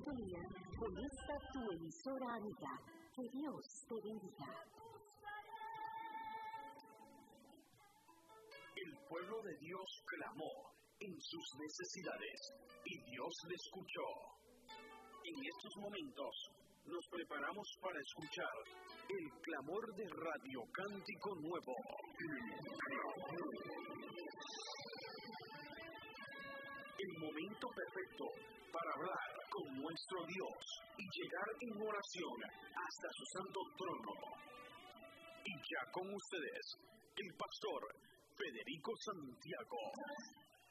sintonía con esta tu emisora amiga. Que Dios te bendiga. El pueblo de Dios clamó en sus necesidades y Dios le escuchó. En estos momentos nos preparamos para escuchar el clamor de Radio Cántico Nuevo. El momento perfecto para hablar con nuestro Dios y llegar en oración hasta su santo trono. Y ya con ustedes, el pastor Federico Santiago.